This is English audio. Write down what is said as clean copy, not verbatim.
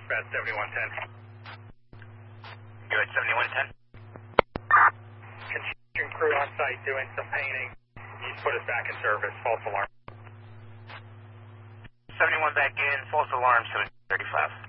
Bad 7110. Good, 7110. Construction crew on site doing some painting. He's put us back in service. False alarm. 71 back in, false alarm, 735.